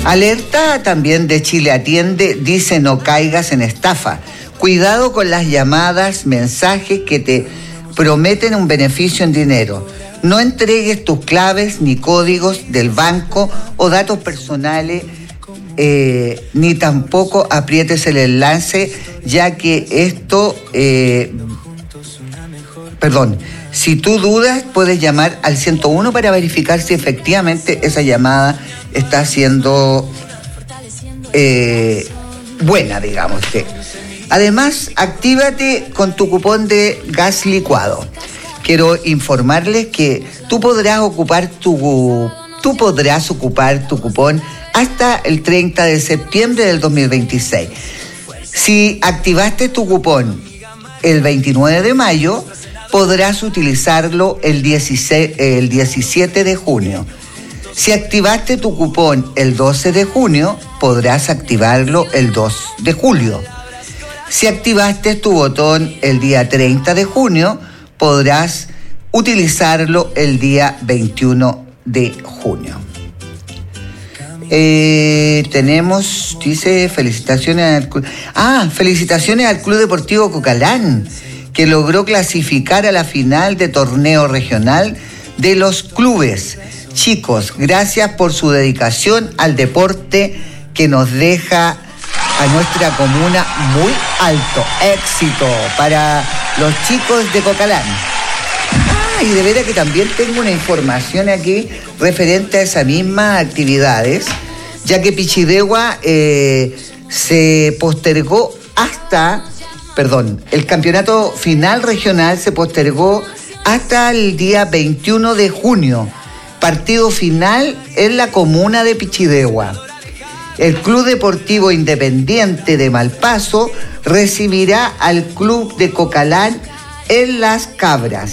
Alerta también de Chile Atiende, dice no caigas en estafa. Cuidado con las llamadas, mensajes que te prometen un beneficio en dinero. No entregues tus claves ni códigos del banco o datos personales, ni tampoco aprietes el enlace, ya que esto... Si tú dudas, puedes llamar al 101 para verificar si efectivamente esa llamada está siendo buena, digamos. Además, actívate con tu cupón de gas licuado. Quiero informarles que tú podrás ocupar tu cupón hasta el 30 de septiembre del 2026. Si activaste tu cupón el 29 de mayo, podrás utilizarlo el 17 de junio. Si activaste tu cupón el 12 de junio, podrás activarlo el 2 de julio. Si activaste tu botón el día 30 de junio, podrás utilizarlo el día 21 de junio. Tenemos, dice, felicitaciones al Club Deportivo Cocalán, que logró clasificar a la final de torneo regional de los clubes. Chicos, gracias por su dedicación al deporte que nos deja a nuestra comuna muy alto. Éxito para los chicos de Cocalán. Y de veras que también tengo una información aquí referente a esas mismas actividades, ya que Pichidegua se postergó el campeonato final regional se postergó hasta el día 21 de junio. Partido final en la comuna de Pichidegua. El Club Deportivo Independiente de Malpaso recibirá al Club de Cocalán en Las Cabras.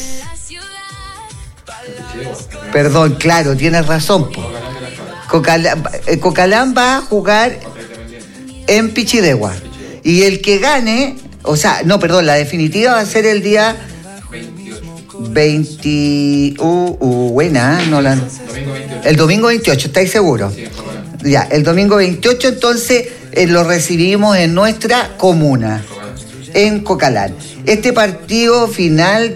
Perdón, claro, tienes razón. Cocalán va a jugar en Pichidegua. Y el que gane, la definitiva va a ser el día 20... el domingo 28, ¿estáis seguros? Ya, el domingo 28, entonces lo recibimos en nuestra comuna, en Cocalán. Este partido final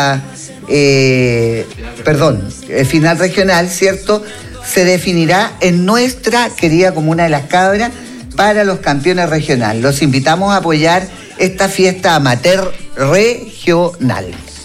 final regional, ¿cierto? Se definirá en nuestra querida comuna de Las Cabras para los campeones regionales. Los invitamos a apoyar esta fiesta amateur regional.